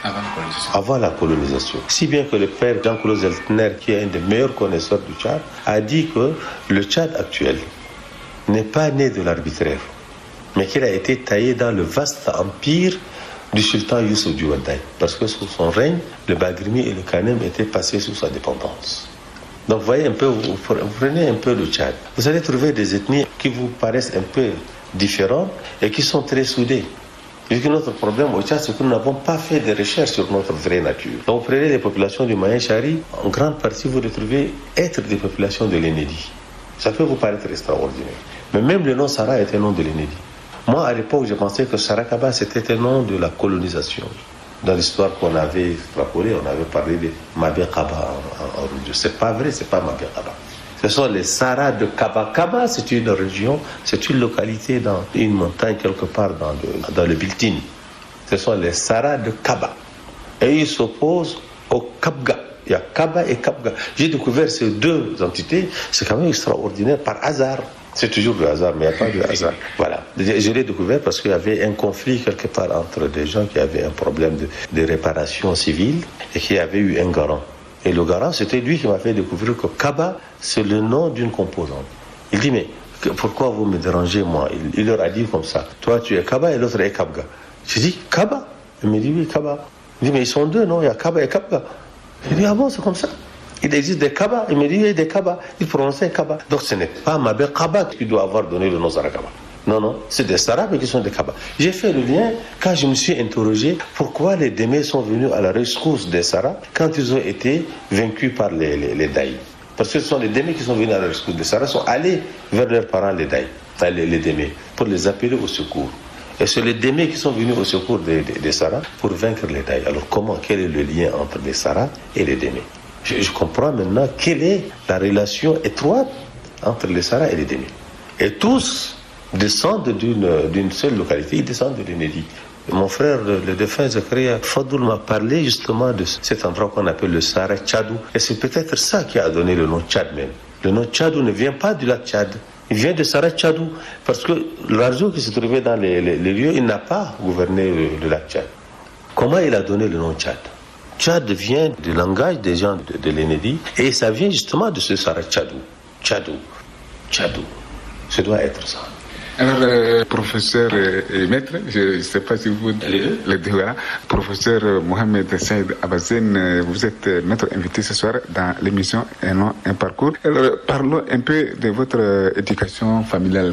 Avant la colonisation. Si bien que le père Jean-Claude Zeltner, qui est un des meilleurs connaisseurs du Tchad, a dit que le Tchad actuel n'est pas né de l'arbitraire, mais qu'il a été taillé dans le vaste empire du sultan Youssouf Diouadaï. Parce que sous son règne, le Bagrimi et le Kanem étaient passés sous sa dépendance. Donc vous voyez un peu, vous prenez un peu le Tchad. Vous allez trouver des ethnies qui vous paraissent un peu différentes et qui sont très soudées. Puisque notre problème au Tchad, c'est que nous n'avons pas fait de recherches sur notre vraie nature. Donc vous prenez les populations du Mayen Chari, en grande partie vous retrouvez être des populations de l'Enedi. Ça peut vous paraître extraordinaire. Mais même le nom Sara est un nom de l'Enedi. Moi, à l'époque, je pensais que Sarakaba, c'était un nom de la colonisation. Dans l'histoire qu'on avait extrapolée, on avait parlé de Mabé Kaba en Rouge. C'est pas vrai, c'est pas Mabé Kaba. Ce sont les Saras de Kaba. Kaba, c'est une région, c'est une localité dans une montagne quelque part dans le Biltine. Ce sont les Saras de Kaba. Et ils s'opposent au Kabga. Il y a Kaba et Kabga. J'ai découvert ces deux entités, c'est quand même extraordinaire, par hasard. C'est toujours le hasard, mais il n'y a pas de hasard. Voilà. Je l'ai découvert parce qu'il y avait un conflit quelque part entre des gens qui avaient un problème de réparation civile et qui avaient eu un garant. Et le garant, c'était lui qui m'a fait découvrir que Kaba, c'est le nom d'une composante. Il dit, mais pourquoi vous me dérangez, moi? Il leur a dit comme ça. Toi, tu es Kaba et l'autre est Kabga. J'ai dit, Kaba? Il me dit, oui, Kaba. Il dit, mais ils sont deux, non? Il y a Kaba et Kabga. J'ai dit, ah bon, c'est comme ça? Il existe des Kaba. Il me dit, il y a des Kaba. Il prononçait Kaba. Donc ce n'est pas Mabé Kaba qui doit avoir donné le nom Sarakaba. Non, non, c'est des Sarabes qui sont des Kaba. J'ai fait le lien quand je me suis interrogé pourquoi les Démés sont venus à la rescousse des Sarabes quand ils ont été vaincus par les Daïs. Parce que ce sont les Démés qui sont venus à la rescousse des Sarabes, sont allés vers leurs parents les Daïs, les Démés, pour les appeler au secours. Et c'est les Démés qui sont venus au secours des Sarabes pour vaincre les Daïs. Alors comment, quel est le lien entre les Sarabes et les Démés? Je comprends maintenant quelle est la relation étroite entre les Sarabes et les Démés. Et tous descendent d'une seule localité, ils descendent de l'Enedi. Mon frère, le défunt Zakaria Fadoul, m'a parlé justement de cet endroit qu'on appelle le Sahara Tchadou. Et c'est peut-être ça qui a donné le nom Tchad même. Le nom Tchadou ne vient pas du lac Tchad. Il vient de Sahara Tchadou. Parce que l'argent qui se trouvait dans les lieux, il n'a pas gouverné le lac Tchad. Comment il a donné le nom Tchad? Tchad vient du langage des gens de l'Enedi et ça vient justement de ce Sahara Tchadou. Tchadou. Tchadou. Ce doit être ça. Alors, professeur et maître, je ne sais pas si vous... Les deux, voilà. Professeur Mohamed Saïd Abazen, vous êtes notre invité ce soir dans l'émission Un nom, un parcours. Alors, parlons un peu de votre éducation familiale.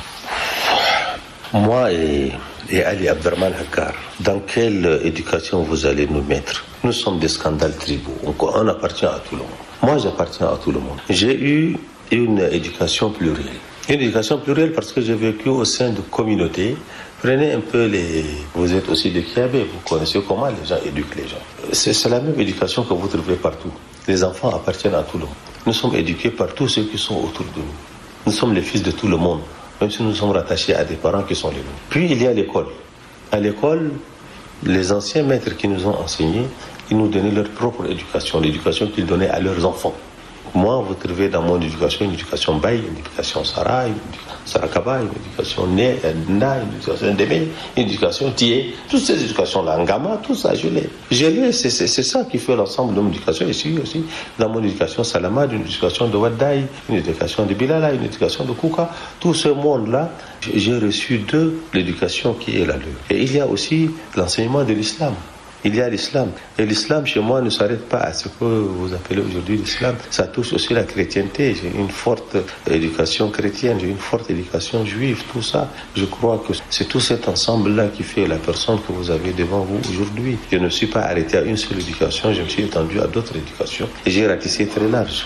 Moi et Ali Abderrahman Hakar, dans quelle éducation vous allez nous mettre? Nous sommes des scandales tribaux. On appartient à tout le monde. Moi, j'appartiens à tout le monde. J'ai eu une éducation plurielle. Une éducation plurielle parce que j'ai vécu au sein de communautés. Prenez un peu vous êtes aussi de Kiabé, vous connaissez comment les gens éduquent les gens. C'est la même éducation que vous trouvez partout. Les enfants appartiennent à tout le monde. Nous sommes éduqués par tous ceux qui sont autour de nous. Nous sommes les fils de tout le monde, même si nous sommes rattachés à des parents qui sont les nôtres. Puis il y a l'école. À l'école, les anciens maîtres qui nous ont enseigné, ils nous donnaient leur propre éducation, l'éducation qu'ils donnaient à leurs enfants. Moi, vous trouvez dans mon éducation une éducation Baye, une éducation Sara, une éducation Sarakaba, une éducation Na, une éducation Ndémé, une éducation Tié. Toutes ces éducations-là, Ngama, tout ça, je l'ai. C'est ça qui fait l'ensemble de mon éducation. Et suis aussi dans mon éducation Salama, une éducation de Wadaï, une éducation de Bilala, une éducation de Kouka. Tout ce monde-là, j'ai reçu de l'éducation qui est la leur. Et il y a aussi l'enseignement de l'islam. Il y a l'islam. Et l'islam, chez moi, ne s'arrête pas à ce que vous appelez aujourd'hui l'islam. Ça touche aussi la chrétienté. J'ai une forte éducation chrétienne, j'ai une forte éducation juive, tout ça. Je crois que c'est tout cet ensemble-là qui fait la personne que vous avez devant vous aujourd'hui. Je ne me suis pas arrêté à une seule éducation, je me suis étendu à d'autres éducations. Et j'ai ratissé très large.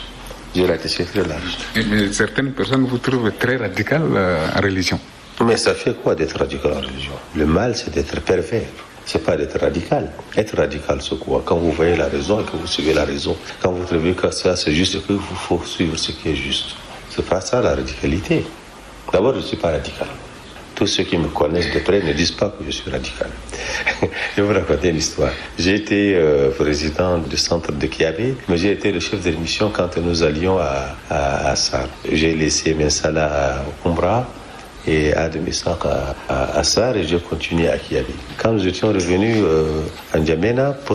Mais certaines personnes vous trouvent très radical en religion. Mais ça fait quoi d'être radical en religion? Le mal, c'est d'être pervers. C'est pas d'être radical. Être radical, c'est quoi? Quand vous voyez la raison et que vous suivez la raison, quand vous trouvez que ça c'est juste, qu'il faut suivre ce qui est juste. C'est pas ça la radicalité. D'abord, je suis pas radical. Tous ceux qui me connaissent de près ne disent pas que je suis radical. Je vais vous raconter une histoire. J'ai été président du centre de Kiabé, mais j'ai été le chef de mission quand nous allions à Assar. J'ai laissé Mensala à Umbra et à Demi-Sac à Assar et j'ai continué à Kiabé. Quand nous étions revenus à N'Djamena pour